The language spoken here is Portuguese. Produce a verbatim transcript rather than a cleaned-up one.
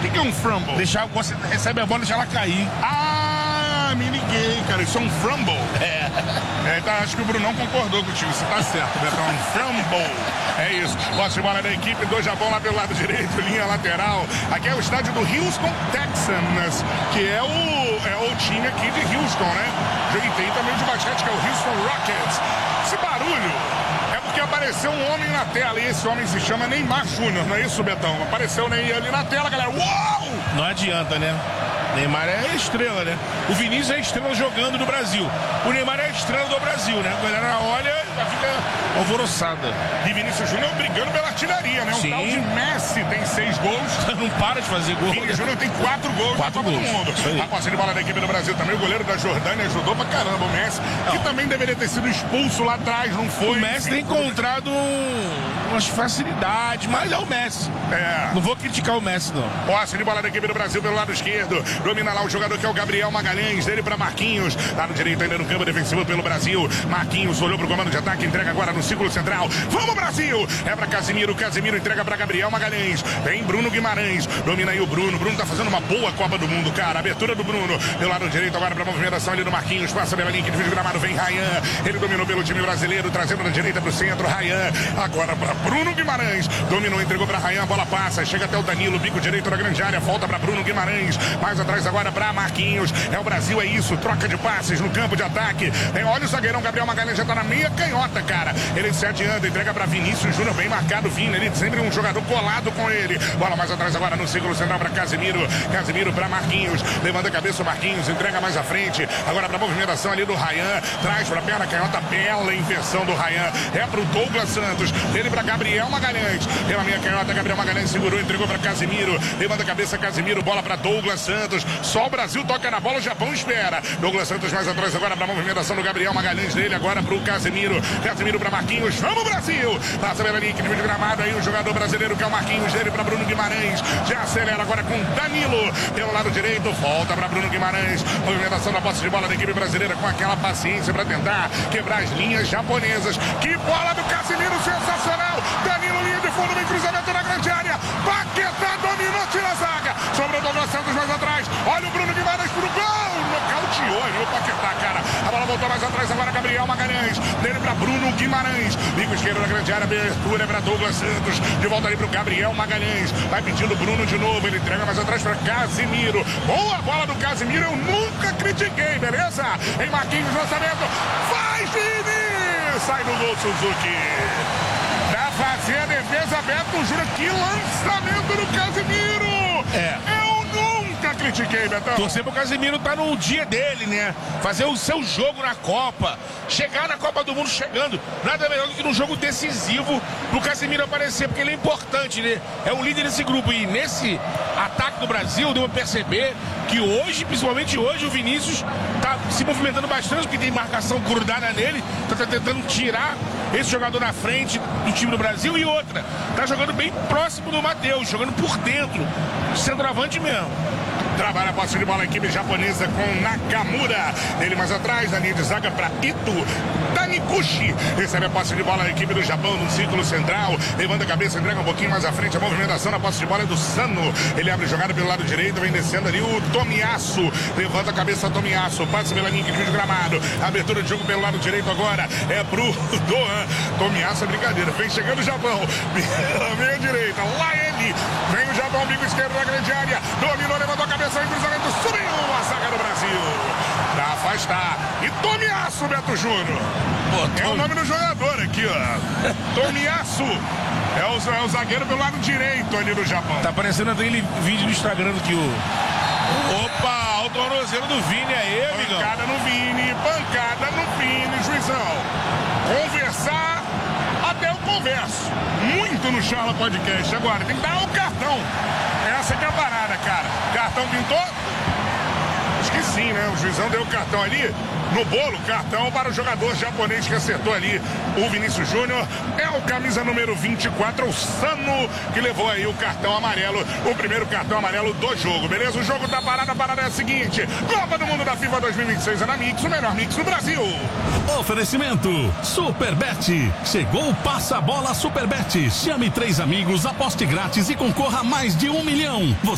que, que é um fumble? Deixar, você recebe a bola e deixar ela cair. Ah, me liguei, cara. Isso é um fumble. É. É, tá, acho que o Brunão concordou contigo. Você tá certo, Betão. Um fumble. É isso. Posse de bola da equipe do Japão lá pelo lado direito, linha lateral. Aqui é o estádio do Houston Texans, que é o, é o time aqui de Houston, né? E tem também de basquete, que é o Houston Rockets. Esse barulho é porque apareceu um homem na tela, e esse homem se chama Neymar Júnior, não é isso, Betão? Apareceu Ney ali na tela, galera. Uou! Não adianta, né? Neymar é estrela, né? O Vinícius é estrela jogando no Brasil. O Neymar é estrela do Brasil, né? A galera olha e já fica alvoroçada. E Vinícius Júnior brigando pela artilharia, né? O Sim. tal de Messi tem seis gols. Não para de fazer gol. Vinícius Júnior tem quatro gols Quatro na Copa gols. do Mundo. Isso aí. A posse de bola da equipe do Brasil também. O goleiro da Jordânia ajudou pra caramba o Messi, que também deveria ter sido expulso lá atrás, não foi. O Messi tem encontrado um, umas facilidades, mas é o Messi. É. Não vou criticar o Messi, não. Posse de bola da equipe do Brasil pelo lado esquerdo. Domina lá o jogador que é o Gabriel Magalhães. Dele para Marquinhos. Lado direito ainda no campo defensivo pelo Brasil. Marquinhos olhou pro comando de ataque. Entrega agora no círculo central. Vamos, Brasil! É para Casimiro. Casimiro entrega para Gabriel Magalhães. Vem Bruno Guimarães. Domina aí o Bruno. Bruno tá fazendo uma boa Copa do Mundo, cara. Abertura do Bruno. Pelo lado direito agora para movimentação ali do Marquinhos. Passa pela linha que divide o gramado. Vem Rayan. Ele dominou pelo time brasileiro. Trazendo da direita pro centro. Rayan. Agora para Bruno Guimarães. Dominou, entregou para Rayan. A bola passa. Chega até o Danilo. Bico direito na grande área. Volta para Bruno Guimarães. Mais atrás agora para Marquinhos. É o Brasil, é isso. Troca de passes no campo de ataque. Tem, olha o zagueirão Gabriel Magalhães, já tá na meia canhota, cara. Ele se adianta, entrega para Vinícius Júnior, bem marcado, Vini. Ele sempre um jogador colado com ele. Bola mais atrás agora no círculo central para Casimiro. Casimiro para Marquinhos. Levanta a cabeça o Marquinhos, entrega mais à frente. Agora para movimentação ali do Rayan. Traz para perna canhota, bela inversão do Rayan. É pro Douglas Santos. Ele para Gabriel Magalhães. Pela meia canhota, Gabriel Magalhães segurou, entregou para Casimiro. Levanta a cabeça, Casimiro. Bola para Douglas Santos. Só o Brasil toca na bola, o Japão espera. Douglas Santos mais atrás agora para a movimentação do Gabriel Magalhães dele, agora para o Casemiro. Casemiro para Marquinhos. Vamos, Brasil! Passa pela linha que divide o gramado aí o jogador brasileiro que é o Marquinhos dele para Bruno Guimarães. Já acelera agora com Danilo pelo lado direito. Volta para Bruno Guimarães. Movimentação da posse de bola da equipe brasileira com aquela paciência para tentar quebrar as linhas japonesas. Que bola do Casemiro, sensacional! Danilo, linha de fundo, vem cruzamento na grande área. Paquetá dominou, tira a zaga. Sobrou Douglas Santos mais atrás. Olha o Bruno Guimarães pro gol. Nocauteou, ele o Paquetá, cara. A bola voltou mais atrás agora, Gabriel Magalhães. Dele para Bruno Guimarães. Bico esquerdo na grande área, abertura para Douglas Santos. De volta ali pro Gabriel Magalhães. Vai pedindo Bruno de novo. Ele entrega mais atrás para Casimiro. Boa bola do Casimiro, eu nunca critiquei, beleza? Em Marquinhos, lançamento. Faz, Vini! Sai do gol, Suzuki. Pra fazer a defesa, Beto Júnior. Que lançamento do Casimiro! É. Eu nunca critiquei, Betão. Torcer pro Casemiro tá no dia dele, né? Fazer o seu jogo na Copa. Chegar na Copa do Mundo chegando. Nada melhor do que num jogo decisivo pro Casemiro aparecer, porque ele é importante, né? É o líder desse grupo. E nesse ataque do Brasil, deu pra perceber que hoje, principalmente hoje, o Vinícius tá se movimentando bastante, porque tem marcação grudada nele. Tá, tá tentando tirar esse jogador na frente do time do Brasil. E outra, tá jogando bem próximo do Matheus, jogando por dentro. Centroavante mesmo. Trabalha a posse de bola a equipe japonesa com Nakamura. Ele mais atrás, na linha de zaga para Ito Taniguchi. Recebe a posse de bola a equipe do Japão no círculo central. Levanta a cabeça, entrega um pouquinho mais à frente. A movimentação na posse de bola é do Sano. Ele abre jogada pelo lado direito, vem descendo ali o Tomiyasu. Levanta a cabeça, Tomiyasu. Passa pela linha que divide o gramado. Abertura de jogo pelo lado direito agora é pro Doan. Tomiyasu é brincadeira. Vem chegando o Japão. Pela meia direita. Lá ele. Vem o Japão, bico esquerdo na grande área. Dominou, levantou a cabeça. Em cruzamento, subiu a zaga do Brasil. Pra afastar. E Tomiyasu, Beto Júnior. É o nome do jogador aqui, ó. Tomiyasu. É o, é o zagueiro pelo lado direito ali do Japão. Tá aparecendo aquele vídeo no Instagram que o... Opa, o tornozelo do Vini aí, amigão. Pancada no Vini, pancada no Vini, juizão. Conversar, até eu converso. Muito no Charla Podcast. Agora, tem que dar o cartão. Essa que é a parada, cara. Cartão pintou? Acho que sim, né? O juizão deu o cartão ali. No bolo, cartão para o jogador japonês que acertou ali. O Vinícius Júnior é o camisa número vinte e quatro, o Sano, que levou aí o cartão amarelo, o primeiro cartão amarelo do jogo, beleza? O jogo tá parado, a parada é a seguinte: Copa do Mundo da FIFA dois mil e vinte e seis é na Mix, o melhor Mix do Brasil. Oferecimento Superbet. Chegou o Passa a Bola Superbet. Chame três amigos, aposte grátis e concorra a mais de um milhão.